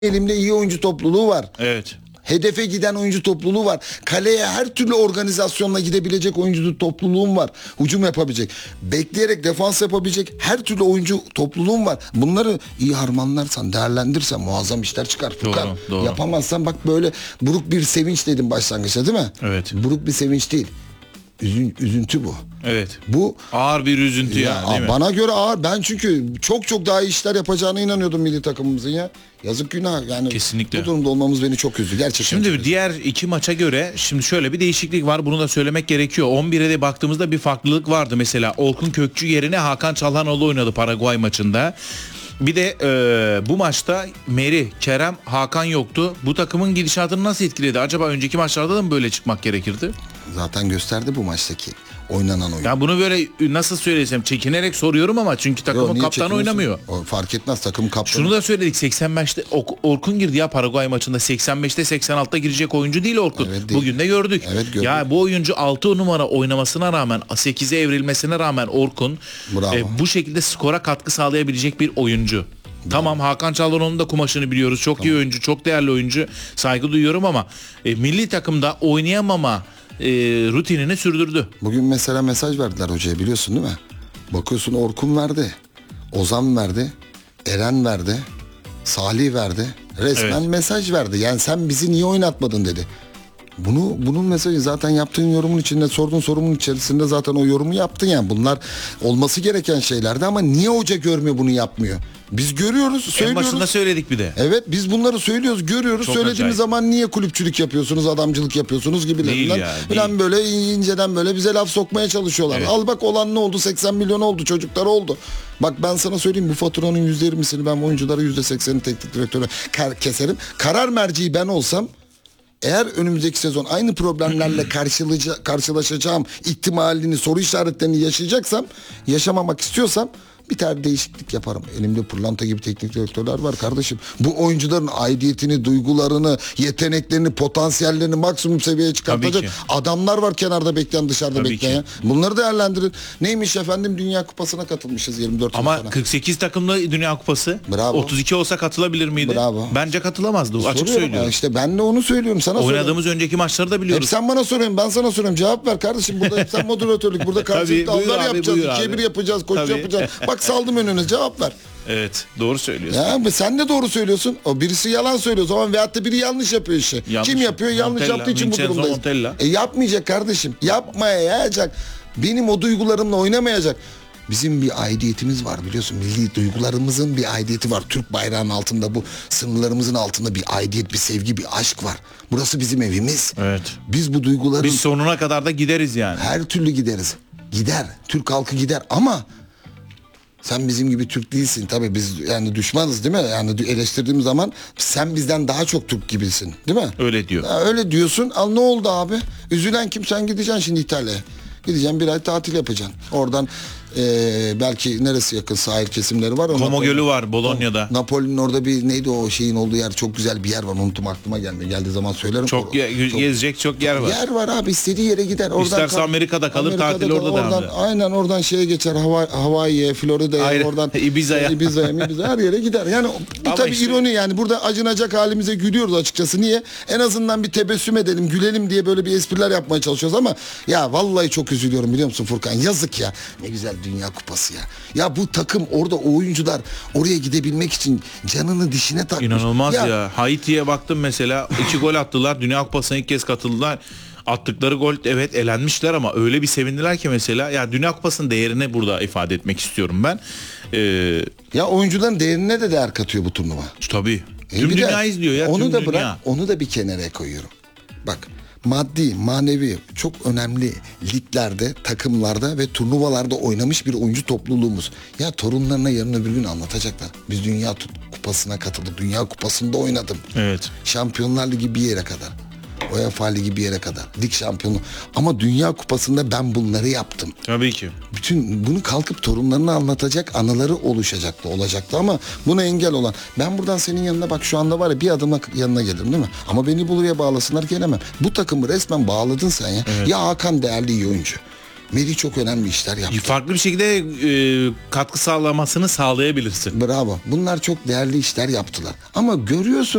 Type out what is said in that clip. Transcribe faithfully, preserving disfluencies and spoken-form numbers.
elimde iyi oyuncu topluluğu var. Evet. Hedefe giden oyuncu topluluğu var. Kaleye her türlü organizasyonla gidebilecek oyuncu topluluğum var. Hücum yapabilecek. Bekleyerek defans yapabilecek her türlü oyuncu topluluğum var. Bunları iyi harmanlarsan, değerlendirsen muazzam işler çıkar. Furkan. Doğru, doğru. Yapamazsan bak böyle buruk bir sevinç dedim başlangıçta değil mi? Evet. Buruk bir sevinç değil. Üzün, üzüntü bu. Evet. Bu ağır bir üzüntü ya, yani değil mi? bana göre ağır. Ben çünkü çok çok daha iyi işler yapacağına inanıyordum milli takımımızın ya. Yazık günah yani. Kesinlikle. Bu durumda olmamız beni çok üzdü gerçekten. Şimdi çok üzdü. diğer iki maça göre şimdi şöyle bir değişiklik var. Bunu da söylemek gerekiyor. on bire de baktığımızda bir farklılık vardı. Mesela Orkun Kökçü yerine Hakan Çalhanoğlu oynadı Paraguay maçında. Bir de e, bu maçta Meri, Kerem, Hakan yoktu. Bu takımın gidişatını nasıl etkiledi? Acaba önceki maçlarda da mı böyle çıkmak gerekirdi? Zaten gösterdi bu maçtaki oynanan oyun. Ya bunu böyle nasıl söylesem çekinerek soruyorum ama çünkü takımın Yo, niye kaptanı çekiniyorsun? oynamıyor. O fark etmez takım kaptanı. Şunu da söyledik, seksen beşte Ok- Orkun girdi ya Paraguay maçında. seksen beşte seksen altıda girecek oyuncu değil Orkun. Evet, değil. Bugün de gördük. Evet, gördük. Ya bu oyuncu altı numara oynamasına rağmen, sekize evrilmesine rağmen Orkun e, bu şekilde skora katkı sağlayabilecek bir oyuncu. Bravo. Tamam, Hakan Çalhanoğlu'nun da kumaşını biliyoruz. Çok tamam. iyi oyuncu, çok değerli oyuncu. Saygı duyuyorum ama e, milli takımda oynayamama e, rutinini sürdürdü. Bugün mesela mesaj verdiler hocaya, biliyorsun değil mi? Bakıyorsun Orkun verdi, Ozan verdi, Eren verdi, Salih verdi. Resmen evet. mesaj verdi. Yani sen bizi niye oynatmadın dedi. Bunu bunun mesajı zaten yaptığın yorumun içinde, sorduğun sorunun içerisinde zaten o yorumu yaptın yani. Bunlar olması gereken şeylerdi ama niye hoca görmüyor, bunu yapmıyor? Biz görüyoruz, söylüyoruz. En başında söyledik bir de. Evet, biz bunları söylüyoruz, görüyoruz. Çok Söylediğimiz acayip. Zaman niye kulüpçülük yapıyorsunuz, adamcılık yapıyorsunuz gibilerinden. Ya, falan böyle inceden böyle bize laf sokmaya çalışıyorlar. Evet. Al bak olan ne oldu, seksen milyon oldu, çocuklar oldu. Bak ben sana söyleyeyim, bu faturanın yüzde yirmisini ben oyunculara, yüzde seksenini teknik direktöre keserim. Karar merciği ben olsam, eğer önümüzdeki sezon aynı problemlerle karşılaşacağım ihtimalini, soru işaretlerini yaşayacaksam, yaşamamak istiyorsam bir tane değişiklik yaparım. Elimde pırlanta gibi teknik direktörler var kardeşim. Bu oyuncuların aidiyetini, duygularını, yeteneklerini, potansiyellerini maksimum seviyeye çıkartacak adamlar var kenarda bekleyen, dışarıda Tabii bekleyen. Ki. Bunları değerlendirin. Neymiş efendim, Dünya Kupası'na katılmışız yirmi dört Ama yıl sonra. kırk sekiz takımlı Dünya Kupası. Bravo. otuz iki olsa katılabilir miydi? Bravo. Bence katılamazdı. Soruyorum Açık söylüyorum. İşte ben de onu söylüyorum sana. Oynadığımız soruyorum. önceki maçları da biliyoruz. Hep sen bana soruyorsun, ben sana soruyorum. Cevap ver kardeşim. Burada hep sen moderatörlük. Burada karşılıklı allar yapacağız. ikiye bir yapacağız. Koşu Tabii. yapacağız. Bak saldım önüne, cevap ver. Evet, doğru söylüyorsun. Ya sen de doğru söylüyorsun. O birisi yalan söylüyor o zaman, veyahut da biri yanlış yapıyor işi. Yanlış. Kim yapıyor? Montella, yanlış yaptığı için Vincenzo bu durumdayız. Montella. E yapmayacak kardeşim. Yapmayacak. Benim o duygularımla oynamayacak. Bizim bir aidiyetimiz var biliyorsun. Milli duygularımızın bir aidiyeti var. Türk bayrağının altında, bu sınırlarımızın altında bir aidiyet, bir sevgi, bir aşk var. Burası bizim evimiz. Evet. Biz bu duyguların... Biz sonuna kadar da gideriz yani. Her türlü gideriz. Gider. Türk halkı gider ama... Sen bizim gibi Türk değilsin. Tabii biz yani düşmanız değil mi? Yani eleştirdiğim zaman sen bizden daha çok Türk gibisin değil mi? Öyle diyor. Ya öyle diyorsun. Al ne oldu abi? Üzülen kim? Sen gideceksin şimdi İtalya'ya. Gideceksin, bir ay tatil yapacaksın. Oradan e, belki neresi yakın sahil kesimleri var. Como Napoli, Gölü var Bologna'da. Napoli'nin orada bir neydi o şeyin olduğu yer, çok güzel bir yer var. Unuttum, aklıma gelmiyor. Geldiği zaman söylerim. Çok, ye, çok gezecek çok yer var. Yer var abi, istediği yere gider. Oradan İsterse kal- Amerika'da kalır, Amerika'da tatil orada da oradan, aynen oradan şeye geçer, Hawaii, Hawaii'ye, Florida'ya, oradan Ibiza'ya. Ibiza'ya, Ibiza, her yere gider. Yani bu tabii işte... ironi yani. Burada acınacak halimize gülüyoruz açıkçası. Niye? En azından bir tebessüm edelim, gülelim diye böyle bir espriler yapmaya çalışıyoruz ama ya vallahi çok üzülüyorum biliyor musun Furkan? Yazık ya. Ne güzel Dünya Kupası ya. Ya bu takım orada, o oyuncular oraya gidebilmek için canını dişine takmış. İnanılmaz ya. ya. Haiti'ye baktım mesela, iki gol attılar. Dünya Kupası'na ilk kez katıldılar. Attıkları gol, evet elenmişler ama öyle bir sevindiler ki mesela. Ya Dünya Kupası'nın değerini burada ifade etmek istiyorum ben. Ee, ya oyuncuların değerine de değer katıyor bu turnuva. Tabii. E tüm dünya de, izliyor ya. Onu tüm da dünya. bırak, onu da bir kenara koyuyorum. Bak, maddi, manevi çok önemli liglerde, takımlarda ve turnuvalarda oynamış bir oyuncu topluluğumuz. Ya torunlarına yarın öbür gün anlatacaklar. Biz Dünya Kupası'na katıldık. Dünya Kupası'nda oynadım. Evet. Şampiyonlar Ligi bir yere kadar. UEFA Ligi bir yere kadar. Lig şampiyonu. Ama Dünya Kupası'nda ben bunları yaptım. Tabii ki. Bütün bunu kalkıp torunlarına anlatacak anıları oluşacaktı, olacaktı ama buna engel olan. Ben buradan senin yanına bak şu anda var ya, bir adıma yanına gelirim değil mi? Ama beni buraya bağlasınlar, gelemem. Bu takımı resmen bağladın sen ya. Evet. Ya Hakan değerli iyi oyuncu. Melih çok önemli işler yaptı. Farklı bir şekilde e, katkı sağlamasını sağlayabilirsin. Bravo. Bunlar çok değerli işler yaptılar. Ama görüyorsun